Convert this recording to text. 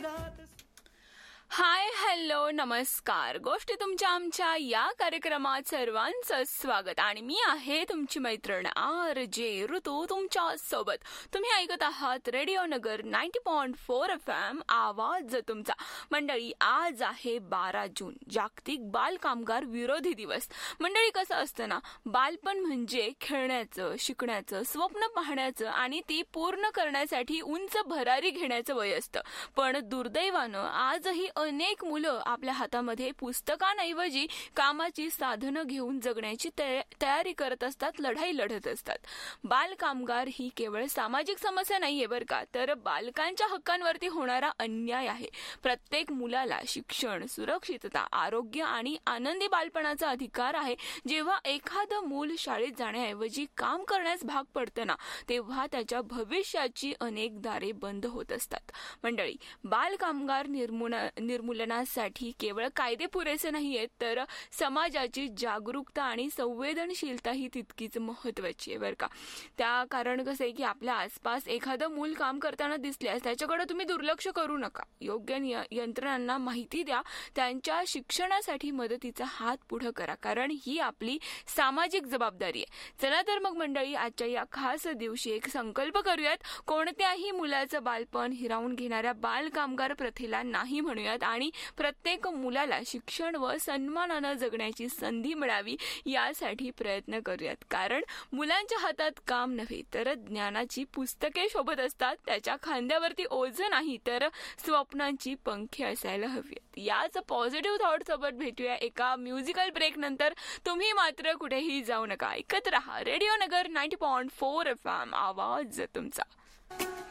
हाय, hello, नमस्कार. गोष्टी तुमच्या आमच्या या कार्यक्रमात सर्वांचं स्वागत. आणि मी आहे तुमची मैत्रीण RJ ऋतू तुमच्या सोबत. तुम्ही ऐकत आहात रेडिओ नगर 90.4 FM, आवाज तुमचा. मंडळी, आज आहे 12 जून, जागतिक बाल कामगार विरोधी दिवस. मंडळी, कसं असतं ना, बालपण म्हणजे खेळण्याचं, शिकण्याचं, स्वप्न पाहण्याचं आणि ती पूर्ण करण्यासाठी उंच भरारी घेण्याचं वय असतं. पण दुर्दैवानं आजही अनेक मुलं आपल्या हातामध्ये पुस्तकांऐवजी कामाची साधनं घेऊन जगण्याची तयारी करत असतात, लढाई लढत असतात. बाल कामगार ही केवळ सामाजिक समस्या नाहीये बरं का, तर बालकांच्या हक्कांवरती होणारा अन्याय आहे. प्रत्येक मुलाला शिक्षण, सुरक्षितता, आरोग्य आणि आनंदी बालपणाचा अधिकार आहे. जेव्हा एखादं मूल शाळेत जाण्याऐवजी काम करण्यास भाग पडतं ना, तेव्हा त्याच्या भविष्याची अनेक दारे बंद होत असतात. मंडळी, बाल कामगार निर्मूलनासाठी केवळ कायदे पुरेसे नाहीयेत, तर समाजाची जागरूकता आणि संवेदनशीलता ही तितकीच महत्वाची आहे बरं का. त्या कारण कसं आहे की आपल्या आसपास एखादं मूल काम करताना दिसल्यास त्याच्याकडे तुम्ही दुर्लक्ष करू नका. योग्य यंत्रणांना माहिती द्या, त्यांच्या शिक्षणासाठी मदतीचा हात पुढे करा, कारण ही आपली सामाजिक जबाबदारी आहे. चला तर मग मंडळी, आजच्या या खास दिवशी एक संकल्प करूयात. कोणत्याही मुलाचं बालपण हिरावून घेणाऱ्या बाल कामगार प्रथेला नाही म्हणूयात आणि प्रत्येक मुलाला शिक्षण व सन्मानानं जगण्याची संधी मिळावी यासाठी प्रयत्न करूयात. कारण मुलांच्या हातात काम नव्हे तर ज्ञानाची पुस्तके शोभत असतात. त्याच्या खांद्यावरती ओझं नाही तर स्वप्नांची पंखे असायला हवीत. याच पॉझिटिव्ह थॉट सोबत भेटूया एका म्युझिकल ब्रेक नंतर. तुम्ही मात्र कुठेही जाऊ नका, ऐकत रहा रेडिओ नगर 90.4 FM, आवाज तुमचा.